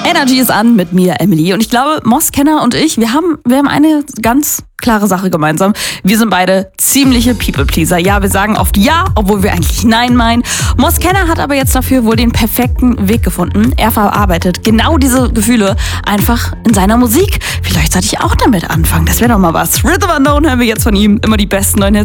Energy ist an mit mir, Emily. Und ich glaube, Moss-Kenner und ich, wir haben eine ganz klare Sache gemeinsam. Wir sind beide ziemliche People-Pleaser. Ja, wir sagen oft ja, obwohl wir eigentlich nein meinen. Moss-Kenner hat aber jetzt dafür wohl den perfekten Weg gefunden. Er verarbeitet genau diese Gefühle einfach in seiner Musik. Vielleicht sollte ich auch damit anfangen. Das wäre doch mal was. Rhythm Unknown hören wir jetzt von ihm. Immer die besten neuen Hits.